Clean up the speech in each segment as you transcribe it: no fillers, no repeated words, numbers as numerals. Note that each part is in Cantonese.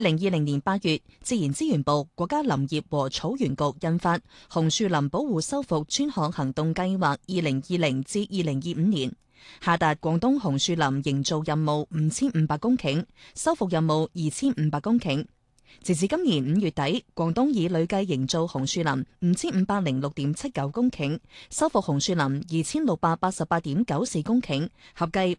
2020年8月，自然資源部、國家林業和草原局印發《紅樹林保護修復專項行動計劃2020至2025年》，下達廣東紅樹林營造任務5500公頃，修復任務2500公頃。截至今年5月底，廣東已累計營造紅樹林5506.79公頃，修復紅樹林2688.94公頃，合計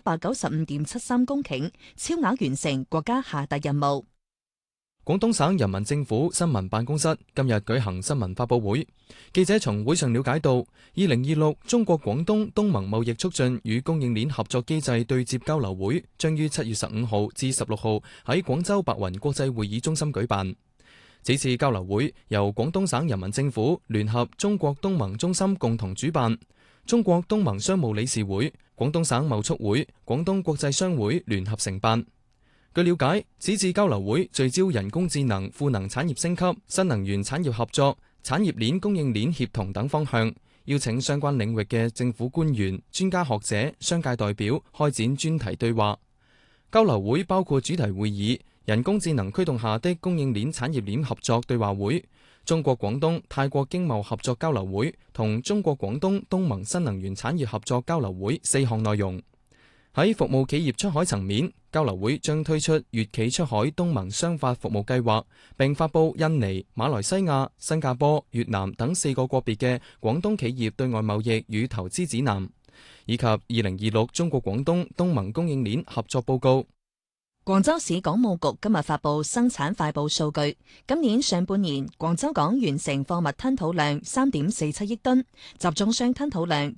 8195.73公頃，超額完成國家下達任務。 廣東省人民政府新聞辦公室今日舉行新聞發佈會，記者從會上了解到，2026中國廣東東盟貿易促進與供應鏈合作機制對接交流會將於7月15號至16號喺廣州白雲國際會議中心舉辦。此次交流會由廣東省人民政府聯合中國東盟中心共同主辦，中國東盟商務理事會、廣東省貿促會、廣東國際商會聯合承辦。據了解，此次交流會聚焦人工智能、賦能產業升級、新能源產業合作、產業鏈供應鏈協同等方向，邀請相關領域嘅政府官員、專家學者、商界代表開展專題對話。交流會包括主題會議、人工智能驅動下的供應鏈產業鏈合作對話會、中國廣東泰國經貿合作交流會同中國廣東東盟新能源產業合作交流會4項內容。喺服務企業出海層面，交流會將推出粵企出海東盟商法服務計劃，並發布印尼、馬來西亞、新加坡、越南等4個國別嘅廣東企業對外貿易與投資指南，以及2026中國廣東東盟供應鏈合作報告。 廣州市港務局今日發布生產快報數據，今年上半年廣州港完成貨物吞吐量3.47億噸，集裝箱吞吐量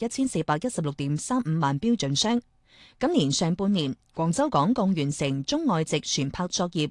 1416.35萬標準箱。今年上半年，廣州港共完成中外籍船舶作業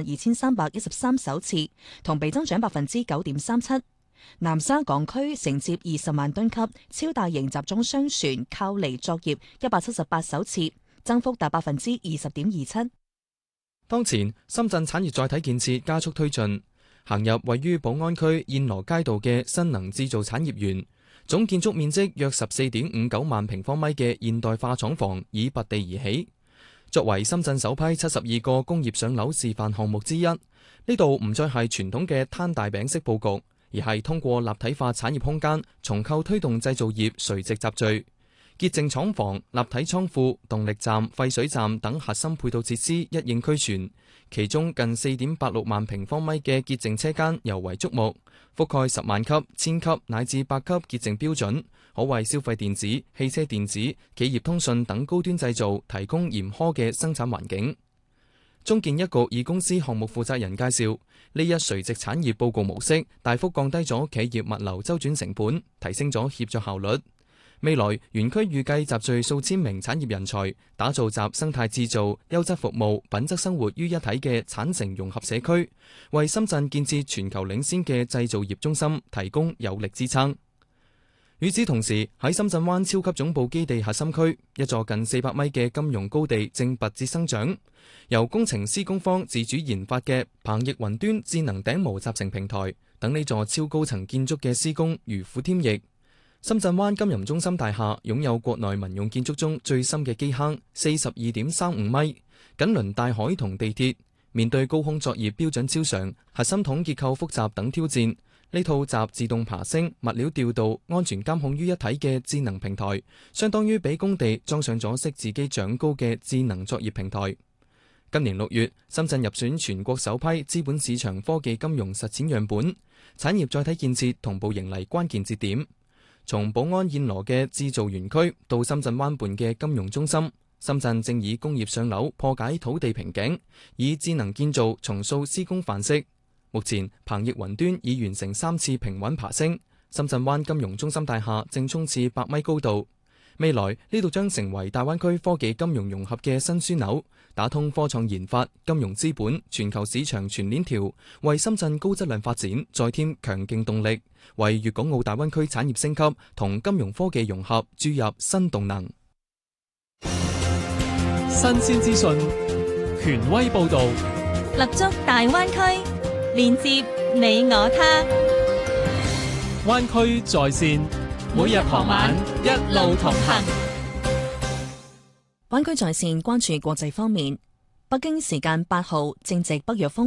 12313艘次，同比增長9.37%。南沙港區承接20萬噸級超大型集裝箱船靠離作業178艘次，增幅達20.27%。 當前，深圳產業載體建設加速推進，行入位於寶安區燕羅街道嘅新能製造產業園。總建築面積約14.59萬平方米嘅現代化廠房已拔地而起，作為深圳首批72個工業上樓示範項目之一。呢度唔再係傳統嘅攤大餅式佈局，而係通過立體化產業空間重構推動製造業垂直集聚。潔淨廠房、立體倉庫、動力站、廢水站等核心配套設施一應俱全，其中近4.86萬平方米嘅潔淨車間尤為矚目，覆蓋10萬級、1000級乃至8級潔淨標準，可為消費電子、汽車電子、企業通訊等高端製造提供嚴苛嘅生產環境。中建一局以公司項目負責人介紹，呢一垂直產業報告模式大幅降低咗企業物流周轉成本，提升咗協作效率。未來園區預計集聚數千名產業人才，打造集生態製造、優質服務、品質生活於一體嘅產城融合社區，為深圳建設全球領先嘅製造業中心提供有力支撐。與此同時，喺深圳灣超級總部基地核心區，一座近400米嘅金融高地正拔節生長，由工程施工方自主研發嘅鵬翼雲端智能頂模集成平台，等呢座超高層建築嘅施工如虎添翼。深圳灣金融中心大廈擁有國內民用建築中最深嘅基坑，42.35米，緊鄰大海同地鐵。面對高空作業標準超常、核心統結構複雜等挑戰，呢套集自動爬升、物料調度、安全監控於一體嘅智能平台，相當於俾工地裝上咗識自己長高嘅智能作業平台。今年6月，深圳入選全國首批資本市場科技金融實踐樣本，產業載體建設同步迎嚟關鍵節點。從寶安燕羅嘅製造園區到深圳灣畔嘅金融中心，深圳正以工業上樓破解土地瓶頸，以智能建造重塑施工範式。目前，鵬翼雲端已完成3次平穩爬升，深圳灣金融中心大廈正衝刺100米高度。未來呢度將成為大灣區科技金融融合嘅新樞紐，打通科創研發、金融資本、全球市場全鏈條，為深圳高質量發展再添強勁動力，為粵港澳大灣區產業升級同金融科技融合注入新動能。 新鮮資訊，權威報導， 立足大灣區，連接你我他。 灣區在線，每日傍晚一路同行。 灣區在線關注國際方面， 北京時間8號正值北約峰